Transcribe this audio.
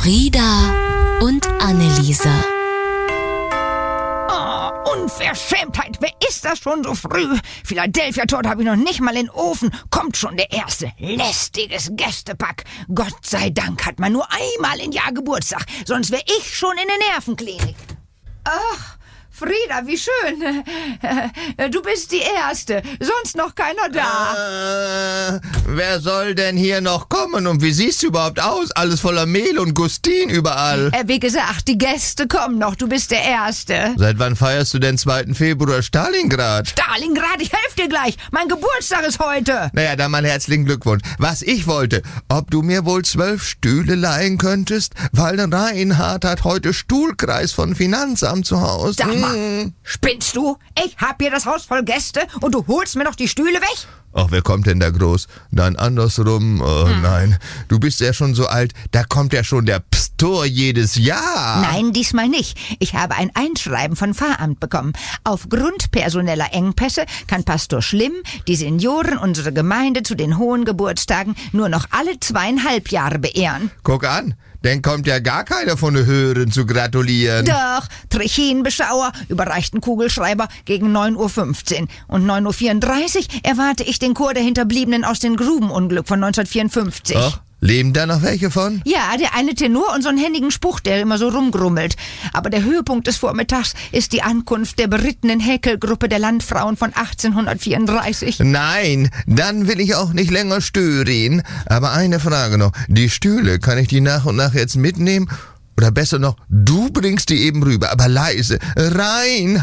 Frieda und Anneliese. Oh, Unverschämtheit. Wer ist das schon so früh? Philadelphia-Torte habe ich noch nicht mal in den Ofen. Kommt schon der erste. Lästiges Gästepack. Gott sei Dank hat man nur einmal im Jahr Geburtstag. Sonst wäre ich schon in der Nervenklinik. Ach, Frieda, wie schön. Du bist die Erste. Sonst noch keiner da. Wer soll denn hier noch kommen? Und wie siehst du überhaupt aus? Alles voller Mehl und Gustin überall. Wie gesagt, die Gäste kommen noch. Du bist der Erste. Seit wann feierst du denn 2. Februar Stalingrad? Stalingrad, ich helfe dir gleich. Mein Geburtstag ist heute. Naja, dann mal herzlichen Glückwunsch. Was ich wollte, ob du mir wohl 12 Stühle leihen könntest? Weil Reinhard hat heute Stuhlkreis von Finanzamt zu Hause. Sag mal, spinnst du? Ich hab hier das Haus voll Gäste und du holst mir noch die Stühle weg? Ach, wer kommt denn da groß? Dann andersrum, nein. Du bist ja schon so alt, da kommt ja schon der Pstor jedes Jahr. Nein, diesmal nicht. Ich habe ein Einschreiben von Pfarramt bekommen. Aufgrund personeller Engpässe kann Pastor Schlimm die Senioren unserer Gemeinde zu den hohen Geburtstagen nur noch alle 2,5 Jahre beehren. Guck an, dann kommt ja gar keiner von den Höheren zu gratulieren. Doch, Trechinenbeschauer überreichten Kugelschreiber gegen 9:15 Uhr. Und 9:34 Uhr erwarte ich den Chor der Hinterbliebenen aus dem Grubenunglück von 1954. Ach, leben da noch welche von? Ja, der eine Tenor und so einen händigen Spruch, der immer so rumgrummelt. Aber der Höhepunkt des Vormittags ist die Ankunft der berittenen Häkelgruppe der Landfrauen von 1834. Nein, dann will ich auch nicht länger stören. Aber eine Frage noch. Die Stühle, kann ich die nach und nach jetzt mitnehmen? Oder besser noch, du bringst die eben rüber, aber leise. Rein!